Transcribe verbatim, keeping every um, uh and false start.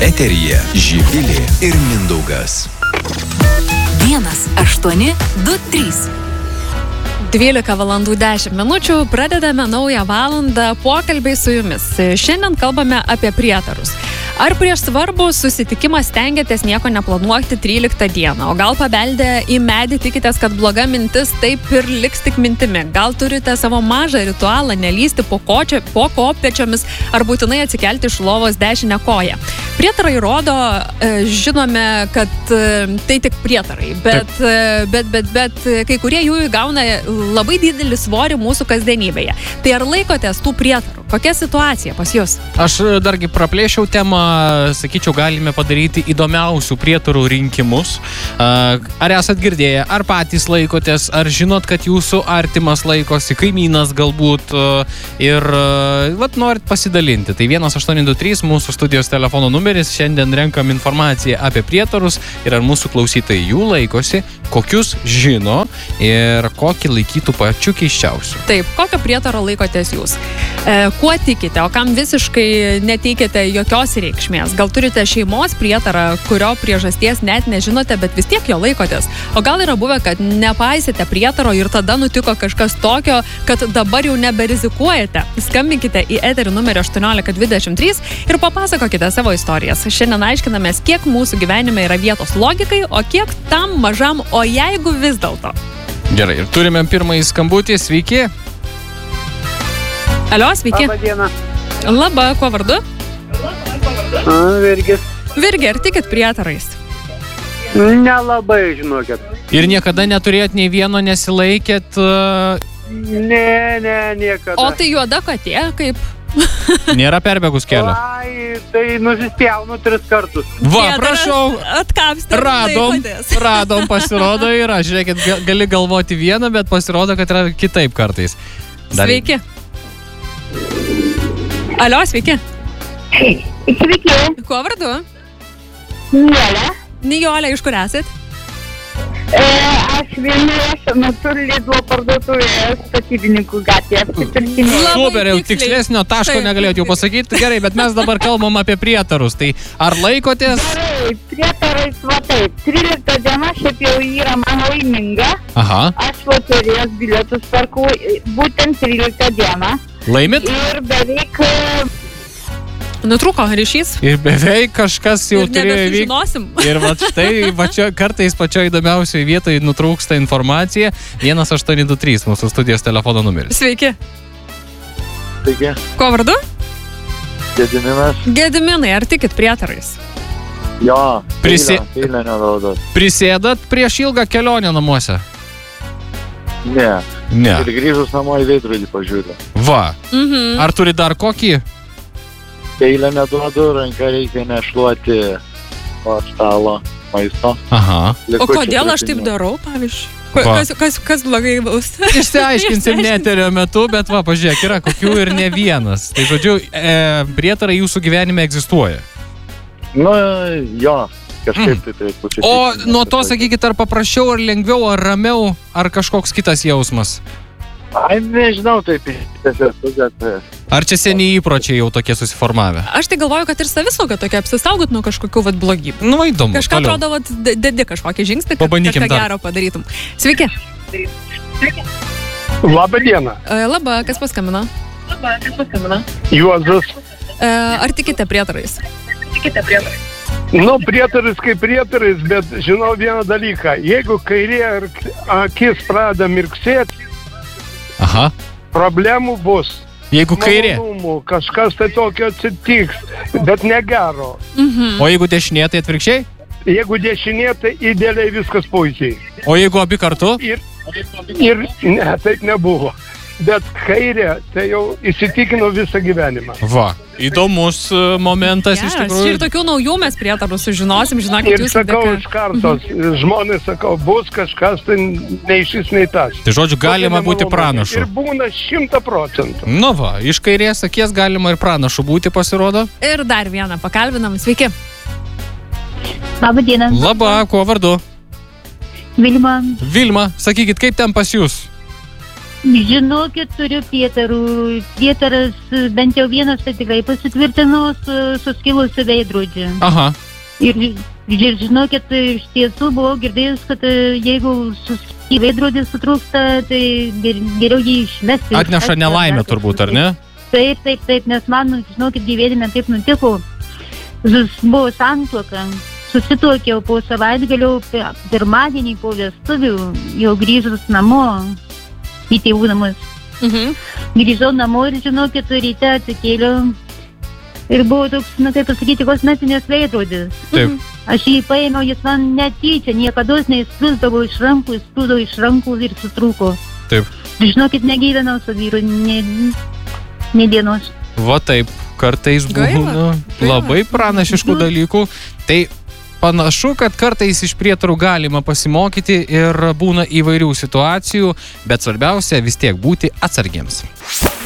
Eteryje Živilė ir Mindaugas. vienas aštuoni du trys. dvylika valandų dešimt minučių pradedame naują valandą pokalbiai su jumis. Šiandien kalbame apie prietarus. Ar prieš svarbų susitikimą stengiatės nieko neplanuoti tryliktą dieną? O gal pabeldę į medį tikitės, kad bloga mintis taip ir liks tik mintimi? Gal turite savo mažą ritualą nelysti po, kočia, po kopėčiomis ar būtinai atsikelti iš lovos dešinę koją? Prietarai rodo, žinome, kad tai tik prietarai, bet, bet, bet, bet kai kurie jų įgauna labai didelį svorį mūsų kasdienybėje. Tai ar laikotės tų prietarų? Kokia situacija pas jūs? Aš dargi praplėšiau temą, sakyčiau, galime padaryti įdomiausių prietarų rinkimus. Ar esat girdėję, ar patys laikotės, ar žinot, kad jūsų artimas laikosi, kaimynas galbūt, ir vat, norit pasidalinti. Tai vienas aštuoni du trys mūsų studijos telefono numeris. Šiandien renkam informaciją apie prietarus ir ar mūsų klausytojai jų laikosi, kokius žino ir kokį laikytų pačiu keiščiausiu. Taip, kokio prietaro laikotės jūs? E, kuo tikite, o kam visiškai neteikite jokios reikšmės? Gal turite šeimos prietarą, kurio priežasties net nežinote, bet vis tiek jo laikotės? O gal yra buvę, kad nepaisite prietaro ir tada nutiko kažkas tokio, kad dabar jau neberizikuojate? Skambinkite į eterį numerį aštuoniolika dvidešimt trys ir papasakokite savo istorijas. Šiandien aiškinamės, kiek mūsų gyvenime yra vietos logikai, o kiek tam mažam, o jeigu vis dėlto. Gerai, ir turime pirmąjį skambutį. Sveiki. Alio, sveiki. Labą dieną. Labą, kuo vardu? A, Virgis. Virgi, ar tikit prietarais? Nelabai, žinokit. Ir niekada neturėjot nei vieno, nesilaikėt? Ne, ne, niekada. O tai juoda katė, kaip? Nėra perbėgus kelio. Ai, tai nusispjaunu tris kartus. Va, prašau. Atkapstė. Radom, radom, pasirodo yra. Žiūrėkit, gali galvoti vieną, bet pasirodo, kad yra kitaip kartais. Dar... Sveiki. Alio, sveiki. Sveiki. Kuo vardu? Nijolė. Nijolė, iš kur esat? E, aš Vilniuje šiuo metu Lidlo parduotuvėje statybininkų gatvėje apsipirkinėjau. Super, jau tikslesnio taško Taip. negalėjot jau pasakyti. Gerai, bet mes dabar kalbam apie prietarus. Tai ar laikotės? Gerai, prietarais va taip. trylikta diena šiaip jau yra man laiminga. Aha. Aš loterijos bilietus perku būtent tryliktą dieną. Laimit? Ir beveik... Nutrūko ryšys. Ir beveik kažkas jau Ir turėjo įvykti. nebesužinosim. Ir va štai pačio, kartais pačioje įdomiausioje vietoje nutrūksta informacija. vienas aštuoni du trys mūsų studijos telefono numeris. Sveiki. Taigi, Kuo vardu? Gediminas. Gediminai, ar tikit prietarais? Jo, Prisi- eilę nevaldos. Prisėdat prieš ilgą kelionę namuose? Ne. Ne. Ir grįžus namo į veidrodį pažiūrė. Va. Mhm. Ar turi dar kokį? Eilę neduodu, ranką reikia nešluoti po stalo maisto. Aha. O kodėl aš taip darau, pavyzdžiui? Ko- Va. Kas, kas, kas blogai bus? Išsiaiškinsim neterio metu, bet va, pažiūrėk, yra kokių ir ne vienas. Tai žodžiu, e, prietarai jūsų gyvenime egzistuoja. Nu, jo, kažkaip tai taip pučiasi. O nuo to, sakykit, ar paprasčiau, ar lengviau, ar ramiau, ar kažkoks kitas jausmas? Ai, nežinau, taip tiesiog, bet... Ar čia seniai įpročiai jau tokie susiformavę? Aš tai galvoju, kad ir savisauga tokia apsisaugot nuo kažkokių vat blogybių. Nu, va, įdomu. Kažką Toliau. atrodo, vat, de- dedi kažkokį žingsnį, kad Pabandykim kažką dar. gero padarytum. Sveiki. Labą dieną. E, Labą, kas paskambino? Juozas. E, Ar tikite prietarais? Nu, prietarais kaip prietarais, bet žinau vieną dalyką. Jeigu kairė akis pradeda mirksėti, Aha. problemų bus. Jeigu kairė. Malonumų, kažkas tai tokio atsitiks, bet negero. Mhm. O jeigu dešinė, tai atvirkščiai? Jeigu dešinė, tai idealiai viskas puikiai. O jeigu abi kartu? Ir, ir ne, taip nebuvo. Bet kairė, tai jau įsitikino visą gyvenimą. Va. Įdomus e, momentas iš Geras. Ir tikrųjų. tokių naujų mes prietarų sužinosim, žinokit, Ir jūsų sakau dėka. iš karto, žmonai sakau, bus kažkas, tai nei šis, nei tas. Tai žodžiu, galima Tokia būti nemalonu. pranašu. Ir būna šimta procentų. Nu va, iš kairės akies galima ir pranašu būti, pasirodo. Ir dar vieną pakalbinam. Sveiki. Labą dieną. Labą, kuo vardu? Vilma. Vilma, sakykit, kaip ten pas jūs? Žinokit, turiu prietarų. Prietaras bent jau vienas tai tikrai pasitvirtino su suskilusiu veidrodžiu. Aha. Ir, ir žinokit, iš tiesų buvau girdėjus, kad jeigu suskilį veidrodį sutrūksta, tai geriau jį išmesti. Atneša nelaimę turbūt, ar ne? Taip, taip, taip, nes man, žinokit, gyvenime taip nutiko. Buvo santuoka. Susituokiau po savaitgalio, pirmadienį po vestuvių, jau grįžus namo. Į tėvų namus. Mhm. Grįžau namo ir, žinokit, ryte atsikėliau ir buvo toks, na kaip pasakyti, kosmetinės veidrodis. Taip. Aš jį paėmiau, jis man netyčia, niekados neįsprūsdavo iš rankų, įsprūdo iš rankų ir sutrūko. Taip. Žinokit, negyvenau su vyru, ne, ne dienos. Va taip, kartais Gaila. būna labai pranašiškų dalykų. Tai panašu, kad kartais iš prietarų galima pasimokyti ir būna įvairių situacijų, bet svarbiausia vis tiek būti atsargiems.